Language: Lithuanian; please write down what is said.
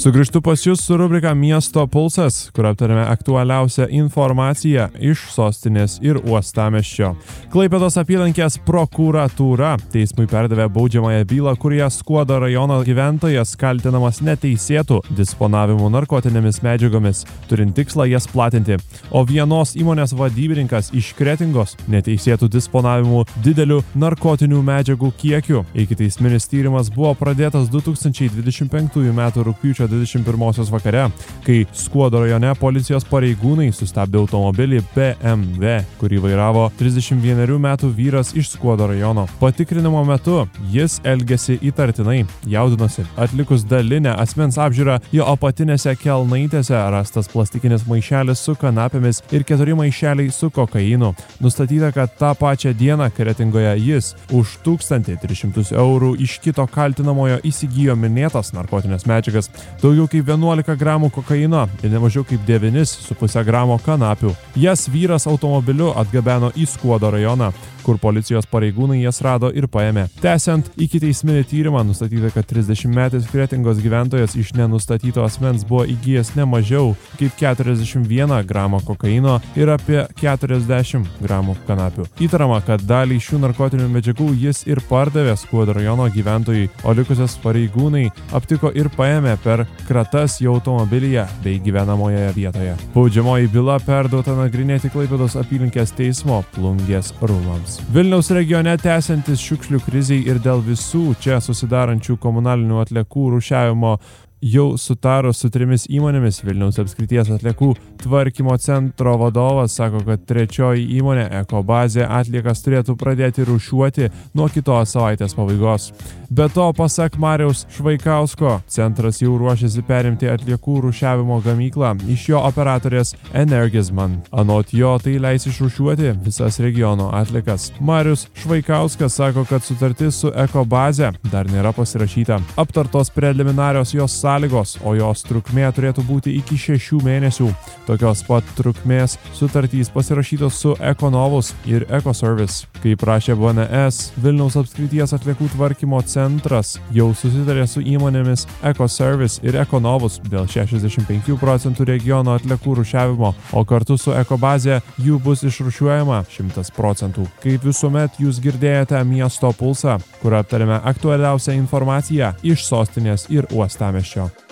Sugrįžtu pas jūs su rubrika Miesto pulsas, kur aptarėme aktualiausią informaciją iš sostinės ir uostamiesčio. Klaipėdos apylinkės prokuratūra teismui perdavė baudžiamąją bylą, kurioje Skuodo rajono gyventojas kaltinamas neteisėtų disponavimu narkotinėmis medžiagomis, turint tikslą jas platinti, o vienos įmonės vadybininkas iš Kretingos neteisėtų disponavimu dideliu narkotinių medžiagų kiekiu. Ikiteisminis tyrimas buvo pradėtas 2025 m. rugpjūčio 21 vakare, kai Skuodo rajone policijos pareigūnai sustabdė automobilį BMW, kurį vairavo 31 metų vyras iš Skuodo rajono. Patikrinimo metu jis elgėsi įtartinai, jaudinosi. Atlikus dalinę asmens apžiūrą, jo apatinėse kelnaitėse rastas plastikinis maišelis su kanapėmis ir 4 maišeliai su kokainu. Nustatyta, kad tą pačią dieną Kretingoje jis už 1300 eurų iš kito kaltinamojo įsigijo minėtas narkotinės medžiagas, daugiau kaip 11 gramų kokaino ir nemažiau kaip 9,5 gramo kanapių. Jas vyras automobiliu atgabeno į Skuodo rajoną, kur policijos pareigūnai jas rado ir paėmė. Tęsiant ikiteisminį tyrimą, nustatyta, kad 30-metis Kretingos gyventojas iš nenustatyto asmens buvo įgijęs ne mažiau kaip 41 gramo kokaino ir apie 40 gramų kanapių. Įtarama, kad dalį šių narkotinių medžiagų jis ir pardavė Skuodo rajono gyventojai, o likusias pareigūnai aptiko ir paėmė per kratas jo automobilyje bei gyvenamoje vietoje. Baudžiamoji byla perduota nagrinėti Klaipėdos apylinkės teismo Plungės rūmams. Vilniaus regione tęsiantis šiukšlių krizei ir dėl visų čia susidarančių komunalinių atliekų rūšiavimo jau sutarus su 3 įmonėmis, Vilniaus apskrities atliekų tvarkymo centro vadovas sako, kad 3 įmonė Ekobazė atliekas turėtų pradėti rūšiuoti nuo kitos savaitės pabaigos. Be to, pasak Mariaus Švaikausko, centras jau ruošiasi perimti atliekų rūšiavimo gamyklą iš jo operatorės Energizman. Anot jo, tai leis išrūšiuoti visas regiono atliekas. Marius Švaikauskas sako, kad sutartis su Ekobazė dar nėra pasirašyta. Aptartos preliminarios jos sąlygos, o jos trukmė turėtų būti iki 6 mėnesių. Tokios pat trukmės sutartys pasirašytos su Ekonovus ir Ecoservice. Kaip prašė BNS, Vilniaus apskrities atliekų tvarkymo centras jau susitarė su įmonėmis Ecoservice ir Ekonovus dėl 65% regiono atliekų rūšiavimo, o kartu su Ekobazė jų bus išrūšiuojama 100%. Kaip visuomet jūs girdėjote Miesto pulsą, kur aptarėme aktualiausią informaciją iš sostinės ir uostamiesčio.